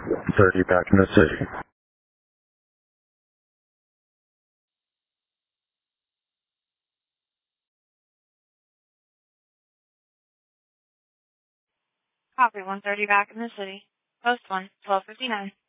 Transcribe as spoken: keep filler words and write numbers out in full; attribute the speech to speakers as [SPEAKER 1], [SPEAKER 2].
[SPEAKER 1] thirty back in the city.
[SPEAKER 2] Copy one thirty back in the city. Post one, twelve fifty-nine.